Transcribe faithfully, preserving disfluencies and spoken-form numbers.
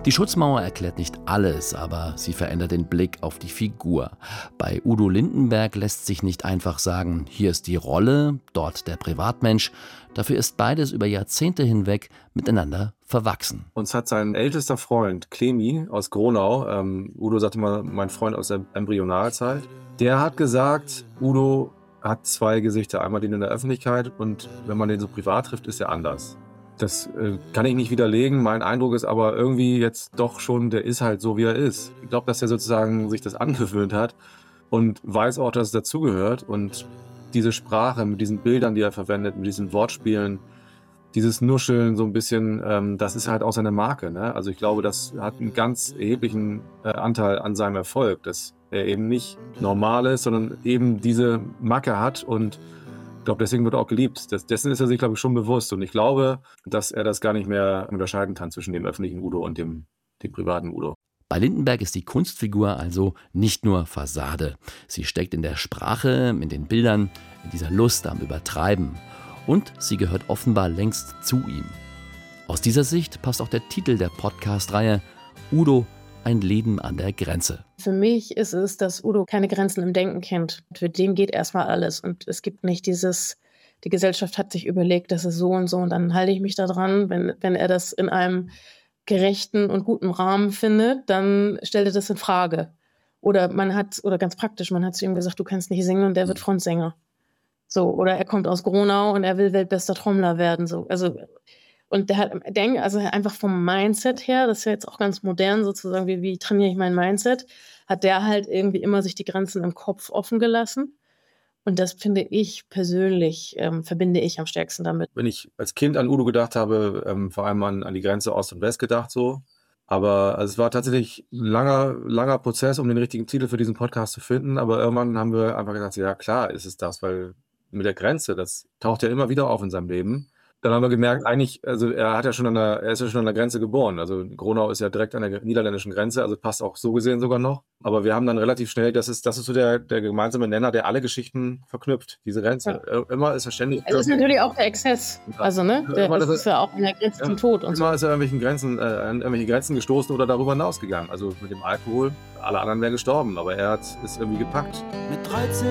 Die Schutzmauer erklärt nicht alles, aber sie verändert den Blick auf die Figur. Bei Udo Lindenberg lässt sich nicht einfach sagen, hier ist die Rolle, dort der Privatmensch. Dafür ist beides über Jahrzehnte hinweg miteinander verwachsen. Uns hat sein ältester Freund, Clemi aus Gronau, ähm, Udo sagte mal, mein Freund aus der Embryonalzeit, der hat gesagt, Udo hat zwei Gesichter, einmal den in der Öffentlichkeit und wenn man den so privat trifft, ist er anders. Das äh, kann ich nicht widerlegen. Mein Eindruck ist aber irgendwie jetzt doch schon, der ist halt so, wie er ist. Ich glaube, dass er sozusagen sich das angewöhnt hat und weiß auch, dass es dazugehört. Und diese Sprache mit diesen Bildern, die er verwendet, mit diesen Wortspielen, dieses Nuscheln so ein bisschen, ähm, das ist halt auch seine Marke. Ne? Also ich glaube, das hat einen ganz erheblichen äh, Anteil an seinem Erfolg, dass er eben nicht normal ist, sondern eben diese Macke hat und ich glaube, deswegen wird er auch geliebt. Das, dessen ist er sich, glaube ich, schon bewusst. Und ich glaube, dass er das gar nicht mehr unterscheiden kann zwischen dem öffentlichen Udo und dem, dem privaten Udo. Bei Lindenberg ist die Kunstfigur also nicht nur Fassade. Sie steckt in der Sprache, in den Bildern, in dieser Lust am Übertreiben. Und sie gehört offenbar längst zu ihm. Aus dieser Sicht passt auch der Titel der Podcast-Reihe Udo, ein Leben an der Grenze. Für mich ist es, dass Udo keine Grenzen im Denken kennt. Für den geht erstmal alles. Und es gibt nicht dieses, die Gesellschaft hat sich überlegt, das ist so und so und dann halte ich mich da dran. Wenn, wenn er das in einem gerechten und guten Rahmen findet, dann stellt er das in Frage. Oder man hat, oder ganz praktisch, man hat zu ihm gesagt, du kannst nicht singen und der wird Frontsänger. So, oder er kommt aus Gronau und er will weltbester Trommler werden. So, also Und der hat, denk, also einfach vom Mindset her, das ist ja jetzt auch ganz modern sozusagen, wie, wie trainiere ich mein Mindset, hat der halt irgendwie immer sich die Grenzen im Kopf offen gelassen. Und das finde ich persönlich, ähm, verbinde ich am stärksten damit. Wenn ich als Kind an Udo gedacht habe, ähm, vor allem an, an die Grenze Ost und West gedacht so. Aber also es war tatsächlich ein langer, langer Prozess, um den richtigen Titel für diesen Podcast zu finden. Aber irgendwann haben wir einfach gesagt, ja klar ist es das, weil mit der Grenze, das taucht ja immer wieder auf in seinem Leben. Dann haben wir gemerkt, eigentlich, also er hat ja schon an der, er ist ja schon an der Grenze geboren. Also Gronau ist ja direkt an der niederländischen Grenze, also passt auch so gesehen sogar noch. Aber wir haben dann relativ schnell, das ist, das ist so der, der gemeinsame Nenner, der alle Geschichten verknüpft, diese Grenze. Ja. Immer ist er ständig. Es ist natürlich auch der Exzess. Also, ne? Der, immer, das das ist ja auch an der Grenze ja, zum Tod und immer so. ist er irgendwelchen Grenzen, äh, an irgendwelche Grenzen gestoßen oder darüber hinausgegangen. Also mit dem Alkohol, alle anderen wären gestorben, aber er hat es irgendwie gepackt. Mit dreizehn